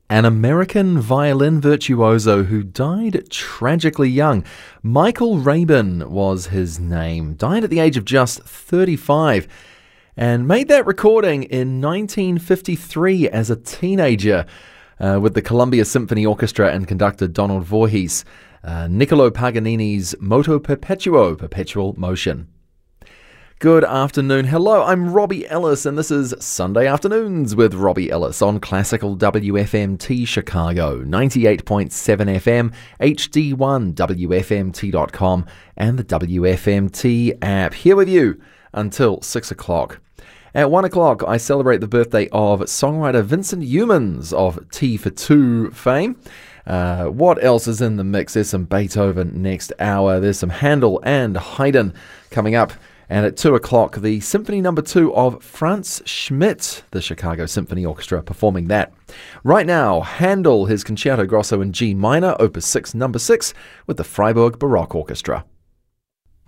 An American violin virtuoso who died tragically young. Michael Rabin was his name. Died at the age of just 35 and made that recording in 1953 as a teenager with the Columbia Symphony Orchestra and conductor Donald Voorhees. Niccolo Paganini's Moto Perpetuo, Perpetual Motion. Good afternoon. Hello, I'm Robbie Ellis, and this is Sunday Afternoons with Robbie Ellis on Classical WFMT Chicago, 98.7 FM, HD1, WFMT.com, and the WFMT app. Here with you until 6 o'clock. At 1 o'clock, I celebrate the birthday of songwriter Vincent Youmans of Tea for Two fame. What else is in the mix? There's some Beethoven next hour. There's some Handel and Haydn coming up. And at 2 o'clock, the Symphony No. 2 of Franz Schmidt, the Chicago Symphony Orchestra, performing that. Right now, Handel, his Concerto Grosso in G minor, Opus 6, No. 6, with the Freiburg Baroque Orchestra.